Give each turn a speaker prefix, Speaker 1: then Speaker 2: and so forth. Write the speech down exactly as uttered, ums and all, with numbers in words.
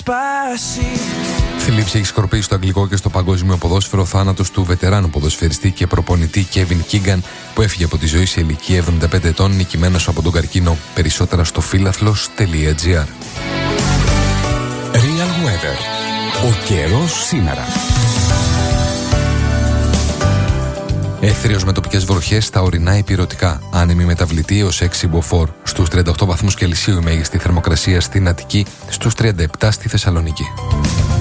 Speaker 1: Θλίψη έχει σκορπίσει στο αγγλικό και στο παγκόσμιο ποδόσφαιρο θάνατος του βετεράνου ποδοσφαιριστή και προπονητή Κέβιν Κίγκαν, που έφυγε από τη ζωή σε ηλικία εβδομήντα πέντε ετών, νικημένος από τον καρκίνο. Περισσότερα στο φίλαθλος τελεία τζι άρ.
Speaker 2: Real Weather. Ο καιρός σήμερα.
Speaker 1: Έθριος με τοπικές βροχές στα ορεινά ηπειρωτικά. Άνεμη μεταβλητή έως έξι μποφόρ. Στους τριάντα οκτώ βαθμούς Κελσίου η μέγιστη θερμοκρασία στην Αττική, στους τριάντα επτά στη Θεσσαλονίκη.